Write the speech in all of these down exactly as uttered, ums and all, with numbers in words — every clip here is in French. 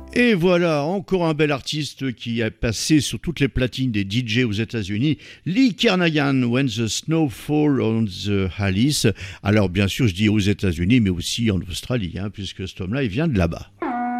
Et voilà, encore un bel artiste qui a passé sur toutes les platines des D J aux États-Unis, Lee Kernaghan, When the Snow Falls on the Alice. Alors bien sûr, je dis aux États-Unis, mais aussi en Australie, hein, puisque cet homme-là, il vient de là-bas.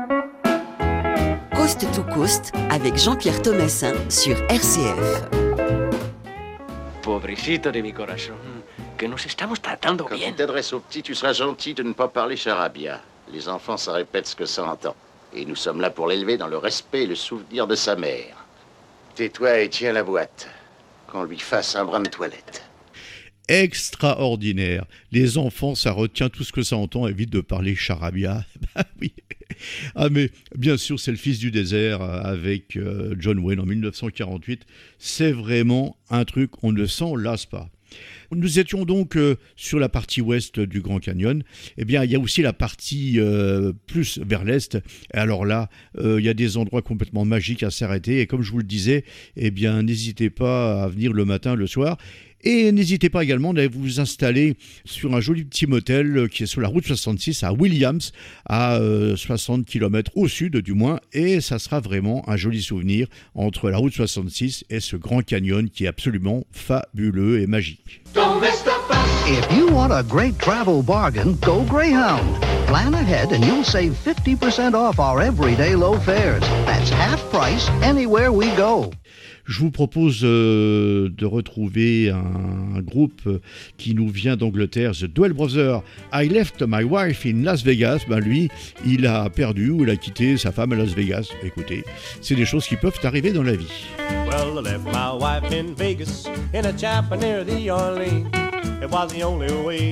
Coast to Coast avec Jean-Pierre Thomassin sur R C F. Pobrecito de mi corazón, que nos estamos tratando Quand bien. tu t'adresses aux petits, tu seras gentil de ne pas parler charabia. Les enfants, ça répète ce que ça entend. Et nous sommes là pour l'élever dans le respect et le souvenir de sa mère. Tais-toi et tiens la boîte. Qu'on lui fasse un brin de toilette. Extraordinaire. Les enfants, ça retient tout ce que ça entend, évite de parler charabia. Bah oui. Ah mais bien sûr, c'est le Fils du désert avec euh, John Wayne en dix-neuf cent quarante-huit. C'est vraiment un truc, on ne s'en lasse pas. Nous étions donc euh, sur la partie ouest du Grand Canyon. Eh bien, il y a aussi la partie euh, plus vers l'est. Et alors là, euh, il y a des endroits complètement magiques à s'arrêter. Et comme je vous le disais, eh bien, n'hésitez pas à venir le matin, le soir. Et n'hésitez pas également à vous installer sur un joli petit motel qui est sur la route soixante-six à Williams, à euh, soixante kilomètres au sud du moins. Et ça sera vraiment un joli souvenir entre la route soixante-six et ce Grand Canyon qui est absolument fabuleux et magique. If you want a great travel bargain, go Greyhound. Plan ahead and you'll save fifty percent off our everyday low fares. That's half price anywhere we go. Je vous propose euh, de retrouver un, un groupe qui nous vient d'Angleterre, The Duell Brothers. I left my wife in Las Vegas. Ben lui, il a perdu ou il a quitté sa femme à Las Vegas. Écoutez, c'est des choses qui peuvent arriver dans la vie. Well, I left my wife in Vegas in a chapel near the Orleans. It was the only way